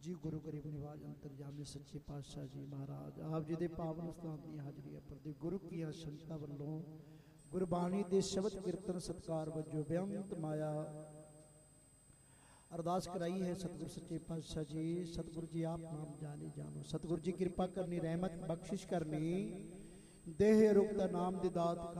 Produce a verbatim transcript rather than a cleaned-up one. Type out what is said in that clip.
जी गुरु गरीब निवाज अंतरजामी सच्चे पातशाह जी महाराज आप जी के पावन स्थान की हाजरी प्रति गुरु की संगतां वल्लों गुरबाणी के शब्द कीर्तन सत्कार वजों बेअंत माया अरदास कराई है। सतगुरु सच्चे पातशाह जी सतगुरु जी आप नाम जाने जानो, सतगुरु जी कृपा करनी, रहमत बख्शिश करनी, देह रुकता नाम दी दात